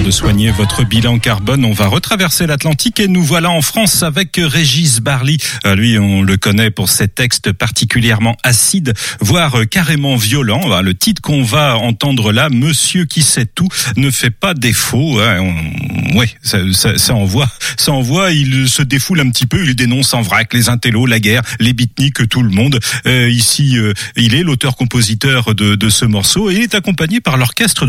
de soigner votre bilan carbone. On va retraverser l'Atlantique et nous voilà en France avec Régis Barly. Lui, on le connaît pour ses textes particulièrement acides, voire carrément violents. Le titre qu'on va entendre là, Monsieur qui sait tout, ne fait pas défaut. Ça envoie. Il se défoule un petit peu. Il dénonce en vrac les intellos, la guerre, les beatniks, tout le monde. Ici, il est l'auteur-compositeur de ce morceau et il est accompagné par l'orchestre